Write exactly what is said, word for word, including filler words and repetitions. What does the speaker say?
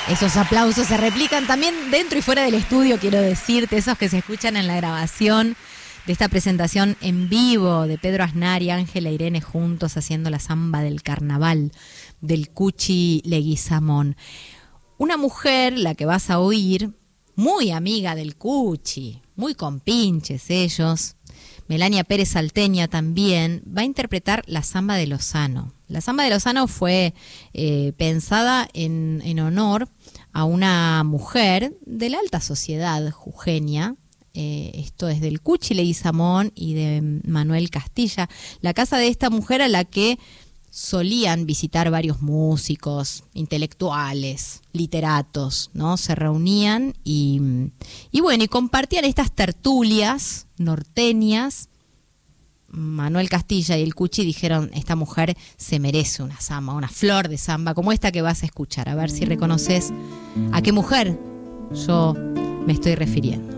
Esos aplausos se replican también dentro y fuera del estudio, quiero decirte, esos que se escuchan en la grabación de esta presentación en vivo de Pedro Aznar y Ángela Irene juntos haciendo la samba del carnaval del Cuchi Leguizamón. Una mujer, la que vas a oír, muy amiga del Cuchi, muy compinches ellos, Melania Pérez Salteña también, va a interpretar la samba de Lozano. La samba de Lozano fue eh, pensada en, en honor a una mujer de la alta sociedad jujeña. Eh, esto es del Cuchi Leguizamón y de Manuel Castilla, la casa de esta mujer a la que solían visitar varios músicos, intelectuales, literatos, ¿no? Se reunían y, y bueno, y compartían estas tertulias norteñas. Manuel Castilla y el Cuchi dijeron, esta mujer se merece una samba, una flor de samba, como esta que vas a escuchar. A ver si reconoces a qué mujer yo me estoy refiriendo.